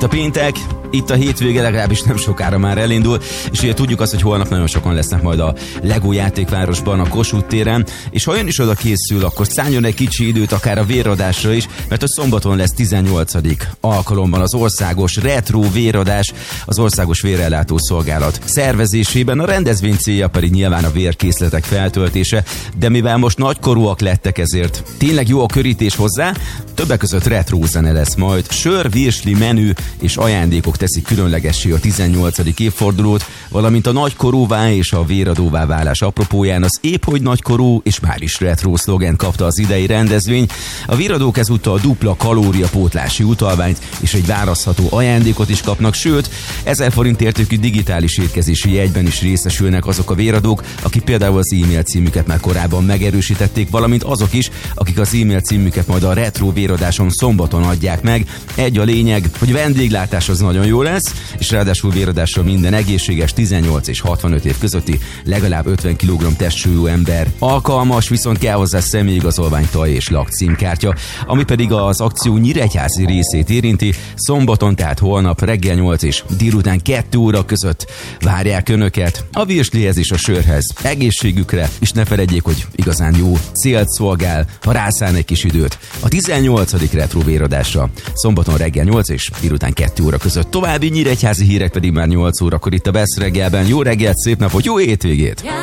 Itt a péntek, itt a hétvége, legalábbis nem sokára már elindul, és ugye tudjuk azt, hogy holnap nagyon sokan lesznek majd a Lego játékvárosban, a Kossuth téren, és ha ön is oda készül, akkor szálljon egy kicsi időt akár a véradásra is, mert a szombaton lesz 18. alkalommal az országos retro véradás, az Országos Vérellátó Szolgálat szervezésében. A rendezvény célja pedig nyilván a vérkészletek feltöltése, de mivel most nagykorúak lettek, ezért tényleg jó a körítés hozzá, többek között retro zene lesz majd, sör, virsli, menü és ajándékok teszik különlegessé a 18. évfordulót, valamint a nagykorúvá és a véradóvá válás apropóján az épp hogy nagykorú és már is retro szlogent kapta az idei rendezvény. A véradók ezúttal dupla kalóriapótlási utalványt és egy választható ajándékot is kapnak, sőt, 1000 forint értékű digitális étkezési jegyben is részesülnek azok a véradók, akik például az e-mail címüket már korábban megerősítették, valamint azok is, akik az e-mail címüket majd a retro véradáson szombaton adják meg. Egy a lényeg, hogy vendéglátás az nagyon jó lesz, és ráadásul véradásra minden egészséges 18 és 65 év közötti legalább 50 kg testsúlyú ember alkalmas, viszont kell hozzá személyigazolvány, taj és lakcímkártya. Ami pedig az akció nyíregyházi részét érinti, szombaton, tehát holnap reggel 8 és délután 2 óra között várják önöket a virslihez és a sörhez, egészségükre, és ne feledjék, hogy igazán jó célt szolgál, ha rászán egy kis időt a 18. retro véradásra, szombaton reggel 8 és délután 2 óra között. További nyíregyházi hírek pedig már 8 órakor itt a Best reggelben. Jó reggelt, szép napot, jó hétvégét!